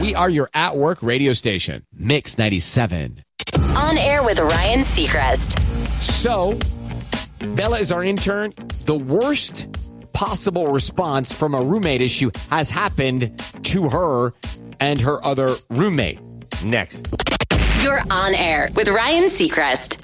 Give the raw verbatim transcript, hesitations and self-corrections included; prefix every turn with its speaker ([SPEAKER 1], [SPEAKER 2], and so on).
[SPEAKER 1] We are your at-work radio station, Mix ninety-seven.
[SPEAKER 2] On air with Ryan Seacrest.
[SPEAKER 1] So, Bella is our intern. The worst possible response from a roommate issue has happened to her and her other roommate. Next.
[SPEAKER 2] You're on air with Ryan Seacrest.